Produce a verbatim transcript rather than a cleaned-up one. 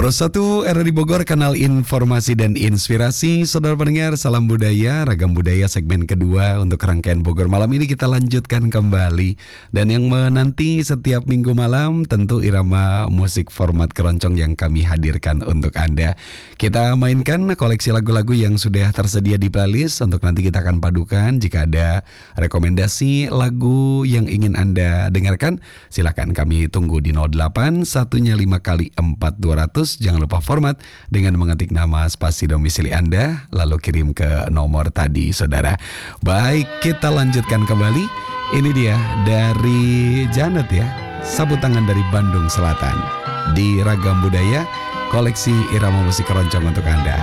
Pro satu R R I Bogor, kanal informasi dan inspirasi. Saudara pendengar, salam budaya, ragam budaya segmen kedua untuk rangkaian Bogor malam ini kita lanjutkan kembali. Dan yang menanti setiap minggu malam tentu irama musik format keroncong yang kami hadirkan untuk Anda. Kita mainkan koleksi lagu-lagu yang sudah tersedia di playlist. Untuk nanti kita akan padukan. Jika ada rekomendasi lagu yang ingin Anda dengarkan, silakan kami tunggu di nol delapan satunya lima kali empat dua ratus. Jangan lupa format dengan mengetik nama spasi domisili Anda, lalu kirim ke nomor tadi, saudara. Baik, kita lanjutkan kembali. Ini dia dari Janet ya, Sapu Tangan dari Bandung Selatan. Di Ragam Budaya, koleksi irama musik keroncong untuk Anda.